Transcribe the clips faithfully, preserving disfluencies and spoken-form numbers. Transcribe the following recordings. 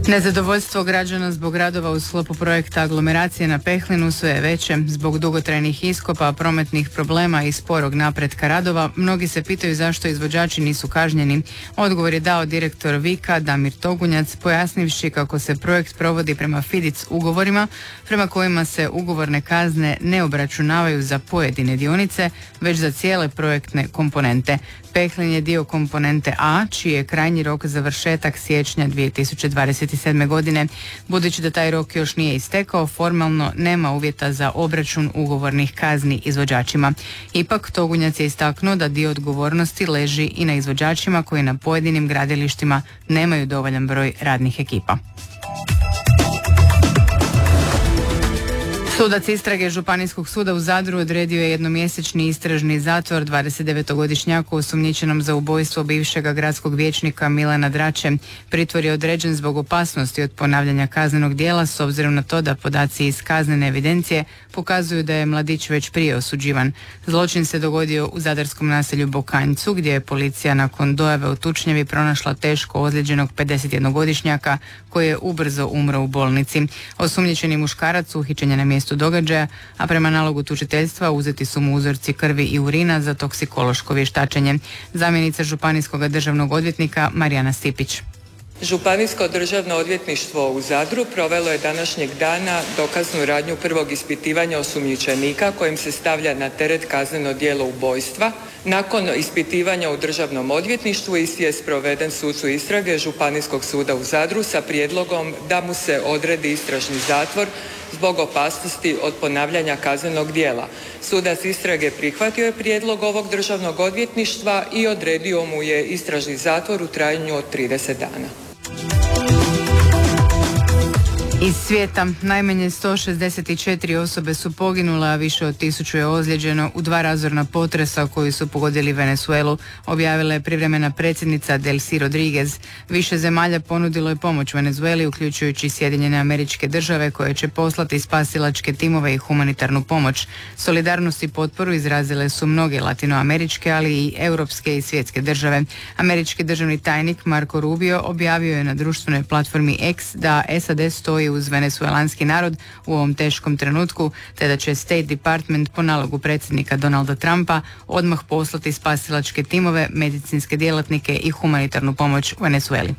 Nezadovoljstvo građana zbog radova u sklopu projekta aglomeracije na Pehlinu sve je veće. Zbog dugotrajnih iskopa, prometnih problema i sporog napretka radova, mnogi se pitaju zašto izvođači nisu kažnjeni. Odgovor je dao direktor Vika Damir Togunjac, pojasnivši kako se projekt provodi prema FIDIC ugovorima, prema kojima se ugovorne kazne ne obračunavaju za pojedine dionice, već za cijele projektne komponente. Pehlin je dio komponente A, čiji je krajnji rok završetak siječnja dvije tisuće dvadeset sedme. godine. Budući da taj rok još nije istekao, formalno nema uvjeta za obračun ugovornih kazni izvođačima. Ipak, Togunjac je istaknuo da dio odgovornosti leži i na izvođačima koji na pojedinim gradilištima nemaju dovoljan broj radnih ekipa. Sudac istrage Županijskog suda u Zadru odredio je jednomjesečni istražni zatvor dvadesetdevetogodišnjaku osumnjičenom za ubojstvo bivšega gradskog vijećnika Milana Drače. Pritvor je određen zbog opasnosti od ponavljanja kaznenog djela s obzirom na to da podaci iz kaznene evidencije pokazuju da je mladić već prije osuđivan. Zločin se dogodio u zadarskom naselju Bokanjcu, gdje je policija nakon dojave u tučnjavi pronašla teško ozlijeđenog pedesetjednogodišnjaka koji je ubrzo umro u bolnici. Osumnjičeni muškarac uhićen je na mjestu događaja, a prema nalogu tužiteljstva uzeti su mu uzorci krvi i urina za toksikološko vještačenje. Zamjenica županijskog državnog odvjetnika Marijana Stipić. Županijsko državno odvjetništvo u Zadru provelo je današnjeg dana dokaznu radnju prvog ispitivanja osumnjičenika kojim se stavlja na teret kazneno djelo ubojstva. Nakon ispitivanja u državnom odvjetništvu isti je sproveden sucu istrage Županijskog suda u Zadru sa prijedlogom da mu se odredi istražni zatvor zbog opasnosti od ponavljanja kaznenog djela. Sudac istrage prihvatio je prijedlog ovog državnog odvjetništva i odredio mu je istražni zatvor u trajanju od trideset dana. Iz svijeta najmanje sto šezdeset četiri osobe su poginule, a više od tisuću je ozlijeđeno u dva razorna potresa koji su pogodili Venezuelu, objavila je privremena predsjednica Delcy Rodriguez. Više zemalja ponudilo je pomoć Venezueli, uključujući Sjedinjene Američke Države, koje će poslati spasilačke timove i humanitarnu pomoć. Solidarnost i potporu izrazile su mnoge latinoameričke, ali i europske i svjetske države. Američki državni tajnik Marco Rubio objavio je na društvenoj platformi X da S A D stoji uz venezuelanski narod u ovom teškom trenutku, te da će State Department po nalogu predsjednika Donalda Trumpa odmah poslati spasilačke timove, medicinske djelatnike i humanitarnu pomoć u Venezueli.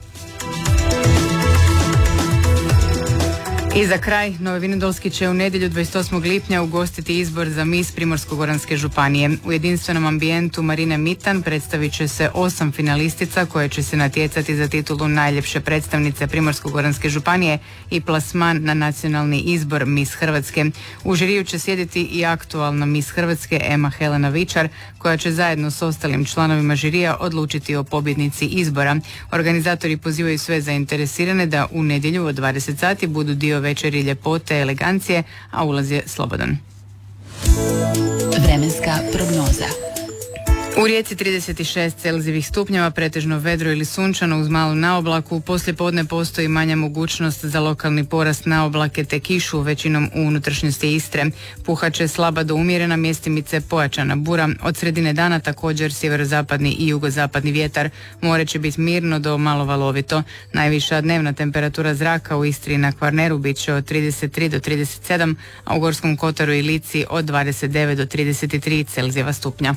I za kraj, Novi Vinodolski će u nedjelju dvadeset osmog lipnja ugostiti izbor za mis Primorsko-goranske županije. U jedinstvenom ambijentu Marine Mitan predstavit će se osam finalistica koje će se natjecati za titulu najljepše predstavnice Primorsko-goranske županije i plasman na nacionalni izbor Mis Hrvatske. U žiriju će sjediti i aktualna Mis Hrvatske Ema Helena Vičar, koja će zajedno s ostalim članovima žirija odlučiti o pobjednici izbora. Organizatori pozivaju sve zainteresirane da u nedjelju od dvadeset sati budu dio večeri ljepote, elegancije, a ulaz je slobodan. Vremenska prognoza. U Rijeci trideset šest celzijevih stupnjeva, pretežno vedro ili sunčano uz malu naoblaku. Poslije podne postoji manja mogućnost za lokalni porast naoblake te kišu, većinom u unutrašnjosti Istre. Puhat će slaba do umjerena, mjestimice pojačana bura. Od sredine dana također sjeverozapadni i jugozapadni vjetar. More će biti mirno do malo valovito. Najviša dnevna temperatura zraka u Istri i na Kvarneru bit će od trideset tri do trideset sedam, a u Gorskom kotaru i Lici od dvadeset devet do trideset tri celzijeva stupnja.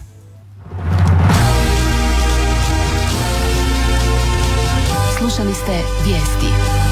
Slušali ste vijesti.